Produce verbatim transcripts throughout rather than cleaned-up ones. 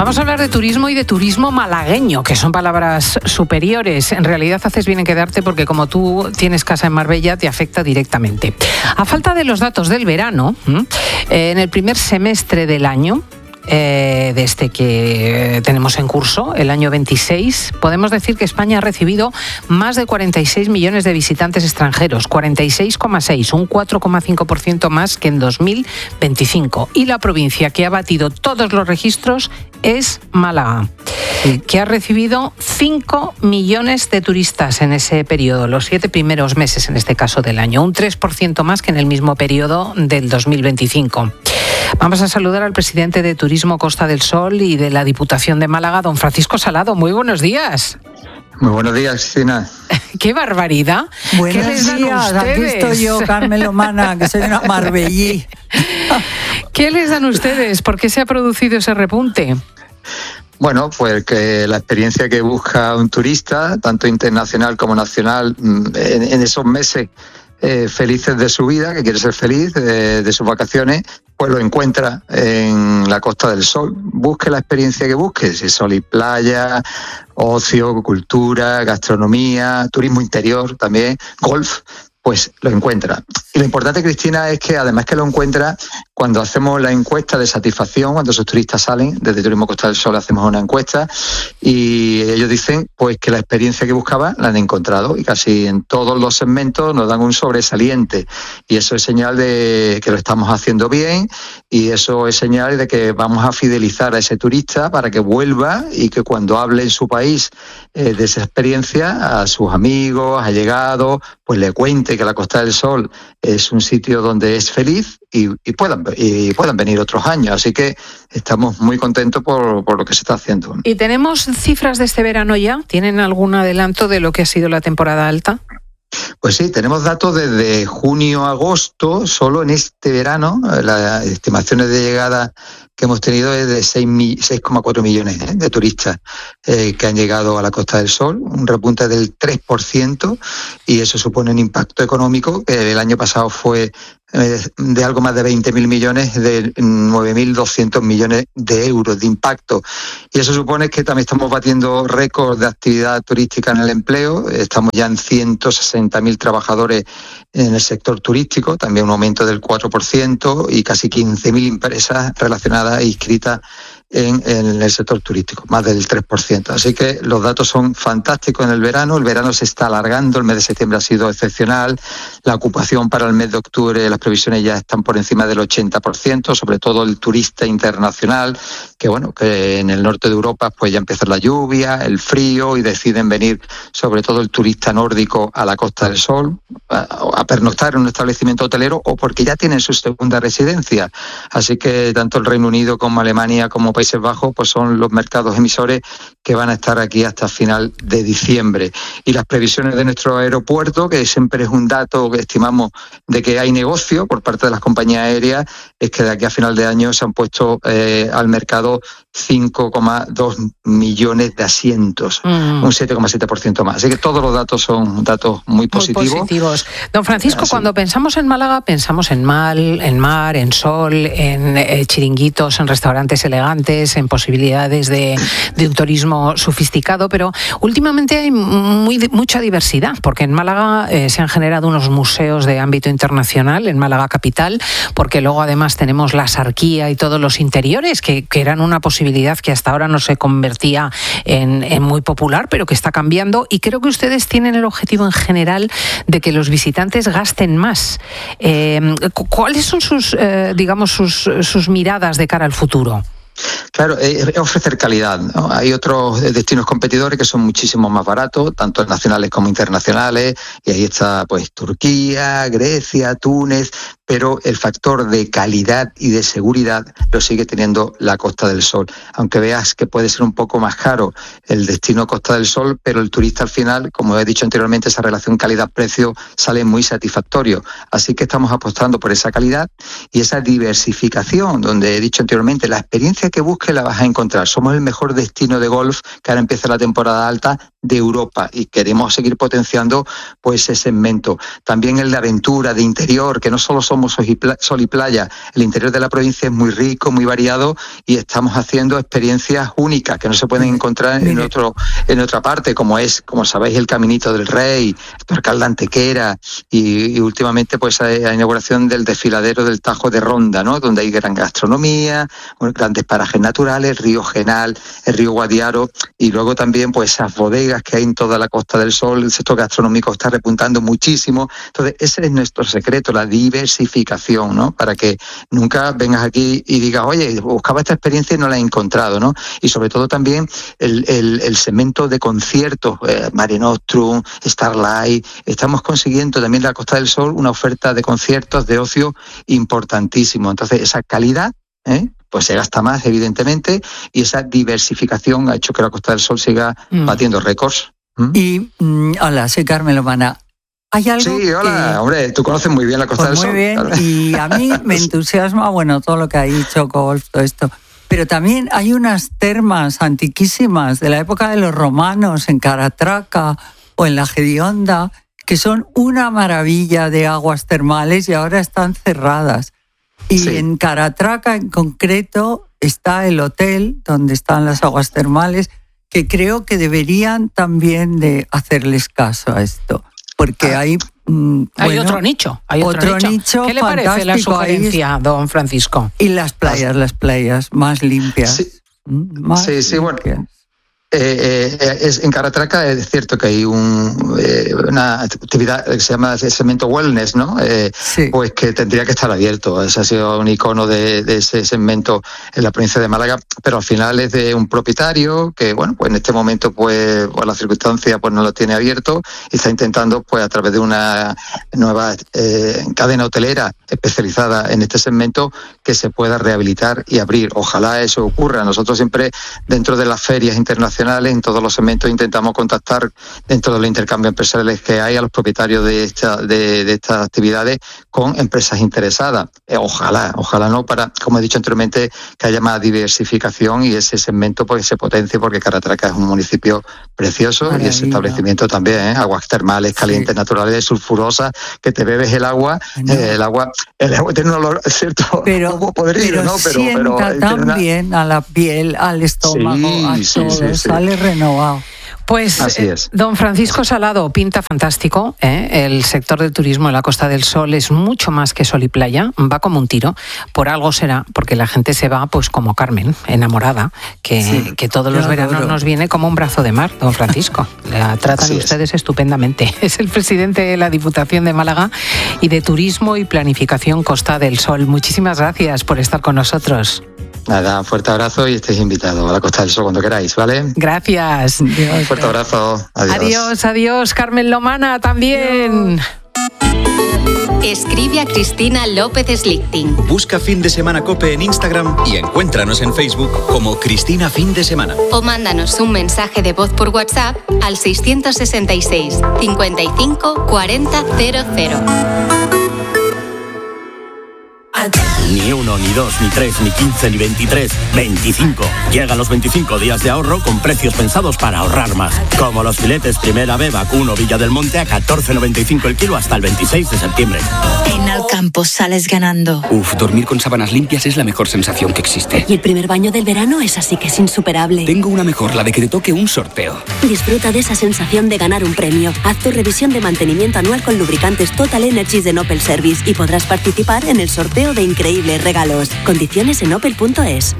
Vamos a hablar de turismo y de turismo malagueño, que son palabras superiores. En realidad haces bien en quedarte porque como tú tienes casa en Marbella, te afecta directamente. A falta de los datos del verano, en el primer semestre del año, Eh, de este que tenemos en curso, el año veintiséis, podemos decir que España ha recibido más de cuarenta y seis millones de visitantes extranjeros, cuarenta y seis coma seis, un cuatro coma cinco por ciento más que en dos mil veinticinco. Y la provincia que ha batido todos los registros es Málaga, sí, que ha recibido cinco millones de turistas en ese periodo, los siete primeros meses en este caso del año, un tres por ciento más que en el mismo periodo del dos mil veinticinco. Vamos a saludar al presidente de Turismo Costa del Sol y de la Diputación de Málaga, don Francisco Salado. Muy buenos días. Muy buenos días, Cristina. ¡Qué barbaridad! Buenos ¿Qué les dan días, ustedes? Aquí estoy yo, Carmen Lomana, que soy una marbellí. ¿Qué les dan ustedes? ¿Por qué se ha producido ese repunte? Bueno, pues que la experiencia que busca un turista, tanto internacional como nacional, en, en esos meses eh, felices de su vida, que quiere ser feliz, de, de sus vacaciones, pues lo encuentra en la Costa del Sol. Busque la experiencia que busque, si es sol y playa, ocio, cultura, gastronomía, turismo interior también, golf, pues lo encuentra. Y lo importante, Cristina, es que además que lo encuentra, cuando hacemos la encuesta de satisfacción, cuando esos turistas salen, desde Turismo Costa del Sol hacemos una encuesta y ellos dicen pues que la experiencia que buscaban la han encontrado y casi en todos los segmentos nos dan un sobresaliente y eso es señal de que lo estamos haciendo bien y eso es señal de que vamos a fidelizar a ese turista para que vuelva y que cuando hable en su país eh, de esa experiencia a sus amigos, allegados, pues le cuente que la Costa del Sol es un sitio donde es feliz y, y, puedan, y puedan venir otros años. Así que estamos muy contentos por, por lo que se está haciendo. ¿Y tenemos cifras de este verano ya? ¿Tienen algún adelanto de lo que ha sido la temporada alta? Pues sí, tenemos datos desde junio a agosto, solo en este verano, las estimaciones de llegada que hemos tenido es de seis coma cuatro millones ¿eh? de turistas eh, que han llegado a la Costa del Sol, un repunte del tres por ciento y eso supone un impacto económico que el año pasado fue eh, de algo más de veinte mil millones, de nueve mil doscientos millones de euros de impacto. Y eso supone que también estamos batiendo récords de actividad turística en el empleo, estamos ya en ciento sesenta mil trabajadores en el sector turístico, también un aumento del cuatro por ciento y casi quince mil empresas relacionadas e inscritas en, en el sector turístico, más del tres por ciento. Así que los datos son fantásticos en el verano, el verano se está alargando, el mes de septiembre ha sido excepcional, la ocupación para el mes de octubre, las previsiones ya están por encima del ochenta por ciento, sobre todo el turista internacional, que bueno, que en el norte de Europa pues ya empieza la lluvia, el frío y deciden venir sobre todo el turista nórdico a la Costa del Sol a, a pernoctar en un establecimiento hotelero o porque ya tienen su segunda residencia. Así que tanto el Reino Unido como Alemania como Países Bajos pues son los mercados emisores que van a estar aquí hasta final de diciembre. Y las previsiones de nuestro aeropuerto, que siempre es un dato que estimamos de que hay negocio por parte de las compañías aéreas, es que de aquí a final de año se han puesto eh, al mercado cinco coma dos millones de asientos, mm. un siete coma siete por ciento más. Así que todos los datos son datos muy positivos. Muy positivos. Don Francisco, Así. cuando pensamos en Málaga, pensamos en mar, en mar, en sol, en eh, chiringuitos, en restaurantes elegantes, en posibilidades de, de un turismo sofisticado, pero últimamente hay muy, mucha diversidad, porque en Málaga eh, se han generado unos museos de ámbito internacional, en Málaga capital, porque luego además tenemos la Sarquía y todos los interiores, que, que eran una posibilidad que hasta ahora no se convertía en, en muy popular, pero que está cambiando, y creo que ustedes tienen el objetivo en general de que los visitantes gasten más. Eh, ¿Cuáles son sus, eh, digamos, sus, sus miradas de cara al futuro? Claro, es ofrecer calidad, ¿no? Hay otros destinos competidores que son muchísimo más baratos, tanto nacionales como internacionales, y ahí está pues Turquía, Grecia, Túnez, pero el factor de calidad y de seguridad lo sigue teniendo la Costa del Sol. Aunque veas que puede ser un poco más caro el destino Costa del Sol, pero el turista al final, como he dicho anteriormente, esa relación calidad-precio sale muy satisfactorio. Así que estamos apostando por esa calidad y esa diversificación, donde he dicho anteriormente, la experiencia que busques la vas a encontrar. Somos el mejor destino de golf, que ahora empieza la temporada alta de Europa y queremos seguir potenciando pues ese segmento. También el de aventura, de interior, que no solo somos sol y playa, el interior de la provincia es muy rico, muy variado y estamos haciendo experiencias únicas que no se pueden encontrar en otro en otra parte, como es, como sabéis, el Caminito del Rey, el Torcal de Antequera y, y últimamente pues la inauguración del desfiladero del Tajo de Ronda, ¿no? Donde hay gran gastronomía, grandes parajes naturales, el río Genal, el río Guadiaro y luego también pues esas bodegas que hay en toda la Costa del Sol. El sector gastronómico está repuntando muchísimo. Entonces ese es nuestro secreto, la diversificación, ¿no? Para que nunca vengas aquí y digas, oye, buscaba esta experiencia y no la he encontrado, ¿no? Y sobre todo también el, el, el segmento de conciertos, eh, Mare Nostrum, Starlight. Estamos consiguiendo también en la Costa del Sol una oferta de conciertos de ocio importantísimo. Entonces esa calidad, ¿eh? pues se gasta más, evidentemente, y esa diversificación ha hecho que la Costa del Sol siga mm. batiendo récords. ¿Mm? Y, mm, hola, soy Carmen Lomana. ¿Hay algo sí, hola, que... hombre, tú conoces muy bien la Costa pues del muy Sol. Muy bien, y a mí me entusiasma, bueno, todo lo que ha dicho, golf, todo esto. Pero también hay unas termas antiquísimas de la época de los romanos en Caratraca o en la Gedionda, que son una maravilla de aguas termales y ahora están cerradas. Y sí. En Caratraca en concreto está el hotel donde están las aguas termales, que creo que deberían también de hacerles caso a esto, porque ah. hay... Mm, hay bueno, otro nicho, hay otro, otro nicho. nicho. ¿Qué le parece la sugerencia, ahí, don Francisco? Y las playas, las playas más limpias. Sí, más sí, sí limpias. bueno. Eh, eh, es, en Caratraca es cierto que hay un, eh, una actividad que se llama el segmento wellness, ¿no? Eh, sí. Pues que tendría que estar abierto. Ese ha sido un icono de, de ese segmento en la provincia de Málaga, pero al final es de un propietario que, bueno, pues en este momento, pues por las circunstancias, pues no lo tiene abierto y está intentando, pues a través de una nueva eh, cadena hotelera especializada en este segmento, que se pueda rehabilitar y abrir. Ojalá eso ocurra. Nosotros siempre, dentro de las ferias internacionales, en todos los segmentos intentamos contactar dentro de los intercambios empresariales que hay a los propietarios de, esta, de, de estas actividades con empresas interesadas. Eh, ojalá, ojalá no, para, como he dicho anteriormente, que haya más diversificación y ese segmento pues se potencie, porque Caratraca es un municipio precioso. Maravilla. Y ese establecimiento también, ¿eh? Aguas termales, calientes, sí. naturales, sulfurosas, que te bebes el agua, no. eh, el agua, el agua tiene un olor, cierto, pero, un poco podrido, pero ¿no? Pero sienta pero, también una... a la piel, al estómago, sí, a sí, todo. Sí, sí. Sale renovado. Pues, Así es. Eh, don Francisco Salado, pinta fantástico, ¿eh? El sector del turismo en la Costa del Sol es mucho más que sol y playa, va como un tiro. Por algo será, porque la gente se va, pues como Carmen, enamorada, que, sí, que todos los veranos adoro. Nos viene como un brazo de mar, don Francisco. La tratan Así ustedes es. Estupendamente. Es el presidente de la Diputación de Málaga y de Turismo y Planificación Costa del Sol. Muchísimas gracias por estar con nosotros. Nada, fuerte abrazo y estéis invitados a la Costa del Sol cuando queráis, ¿vale? Gracias. Un fuerte abrazo. Adiós. Adiós, adiós. Carmen Lomana también. Escribe a Cristina López Slichting. Busca Fin de Semana COPE en Instagram y encuéntranos en Facebook como Cristina Fin de Semana. O mándanos un mensaje de voz por WhatsApp al seiscientos sesenta y seis, cincuenta y cinco, cuarenta, cero cero. Ni uno, ni dos, ni tres, ni quince, ni veintitrés, veinticinco. Llegan los veinticinco días de ahorro con precios pensados para ahorrar más. Como los filetes Primera B Vacuno Villa del Monte a catorce noventa y cinco el kilo hasta el veintiséis de septiembre. En Alcampo sales ganando. Uf, dormir con sábanas limpias es la mejor sensación que existe. Y el primer baño del verano es así que es insuperable. Tengo una mejor, la de que te toque un sorteo. Disfruta de esa sensación de ganar un premio. Haz tu revisión de mantenimiento anual con lubricantes Total Energies de Opel Service y podrás participar en el sorteo de increíbles regalos. Condiciones en opel punto es.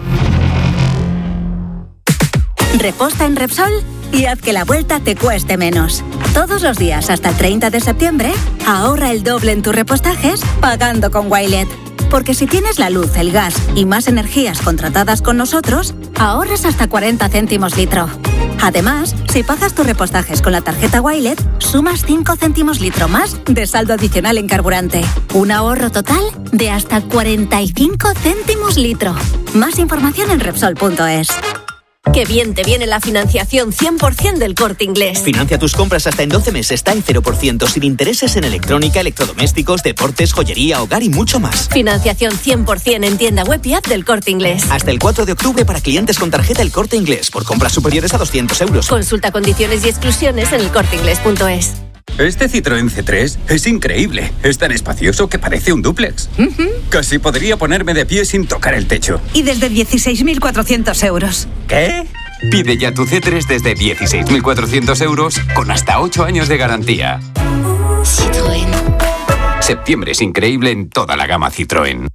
Reposta en Repsol y haz que la vuelta te cueste menos. Todos los días hasta el treinta de septiembre, ahorra el doble en tus repostajes pagando con Wilet. Porque si tienes la luz, el gas y más energías contratadas con nosotros, ahorras hasta cuarenta céntimos litro. Además, si pagas tus repostajes con la tarjeta Wilet, sumas cinco céntimos litro más de saldo adicional en carburante. Un ahorro total de hasta cuarenta y cinco céntimos litro. Más información en Repsol punto es. Qué bien te viene la financiación cien por ciento del Corte Inglés. Financia tus compras hasta en doce meses, está en cero por ciento, sin intereses en electrónica, electrodomésticos, deportes, joyería, hogar y mucho más. Financiación cien por ciento en tienda web y app del Corte Inglés. Hasta el cuatro de octubre para clientes con tarjeta El Corte Inglés, por compras superiores a doscientos euros. Consulta condiciones y exclusiones en el corte inglés punto es. Este Citroën C tres es increíble. Es tan espacioso que parece un dúplex. Uh-huh. Casi podría ponerme de pie sin tocar el techo. Y desde dieciséis mil cuatrocientos euros. ¿Qué? Pide ya tu C tres desde dieciséis mil cuatrocientos euros con hasta ocho años de garantía. Citroën. Septiembre es increíble en toda la gama Citroën.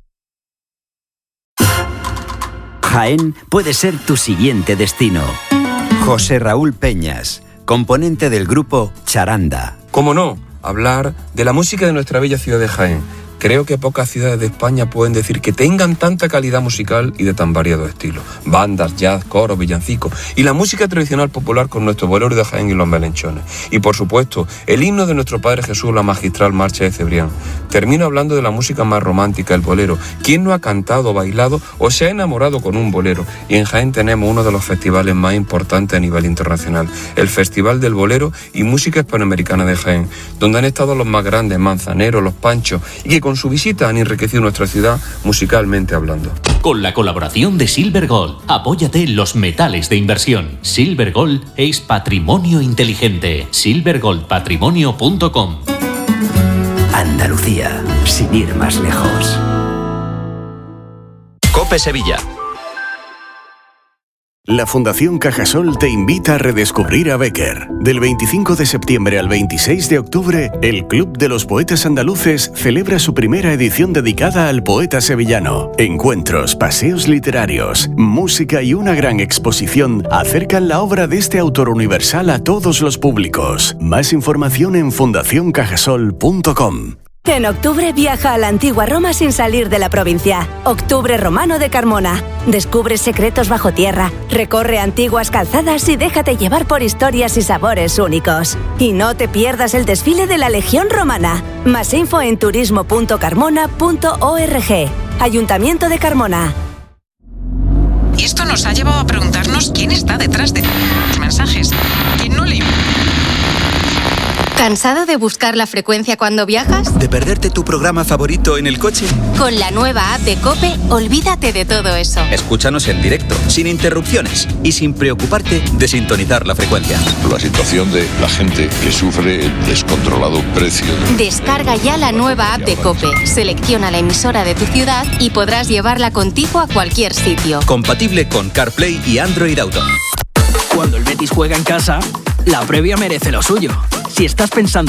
Jaén puede ser tu siguiente destino. José Raúl Peñas, componente del grupo Charanda. ¿Cómo no? Hablar de la música de nuestra bella ciudad de Jaén. Creo que pocas ciudades de España pueden decir que tengan tanta calidad musical y de tan variados estilos. Bandas, jazz, coros, villancicos y la música tradicional popular con nuestro bolero de Jaén y los melenchones. Y por supuesto, el himno de nuestro Padre Jesús, la magistral marcha de Cebrián. Termino hablando de la música más romántica, el bolero. ¿Quién no ha cantado, bailado o se ha enamorado con un bolero? Y en Jaén tenemos uno de los festivales más importantes a nivel internacional, el Festival del Bolero y Música Hispanoamericana de Jaén, donde han estado los más grandes, Manzanero, Los Panchos, y que con su visita han enriquecido nuestra ciudad musicalmente hablando. Con la colaboración de Silver Gold, apóyate en los metales de inversión. Silver Gold es patrimonio inteligente. silver gold patrimonio punto com. Andalucía, sin ir más lejos. COPE Sevilla. La Fundación Cajasol te invita a redescubrir a Bécquer. Del veinticinco de septiembre al veintiséis de octubre, el Club de los Poetas Andaluces celebra su primera edición dedicada al poeta sevillano. Encuentros, paseos literarios, música y una gran exposición acercan la obra de este autor universal a todos los públicos. Más información en fundación cajasol punto com. En octubre viaja a la antigua Roma sin salir de la provincia. Octubre Romano de Carmona. Descubre secretos bajo tierra, recorre antiguas calzadas y déjate llevar por historias y sabores únicos. Y no te pierdas el desfile de la Legión Romana. Más info en turismo punto carmona punto org. Ayuntamiento de Carmona. Y esto nos ha llevado a preguntarnos quién está detrás de los mensajes. ¿Quién no le... ¿Cansado de buscar la frecuencia cuando viajas? ¿De perderte tu programa favorito en el coche? Con la nueva app de COPE, olvídate de todo eso. Escúchanos en directo, sin interrupciones y sin preocuparte de sintonizar la frecuencia. La situación de la gente que sufre el descontrolado precio. De... Descarga ya la nueva app de COPE, selecciona la emisora de tu ciudad y podrás llevarla contigo a cualquier sitio. Compatible con CarPlay y Android Auto. Cuando el Betis juega en casa, la previa merece lo suyo. Si estás pensando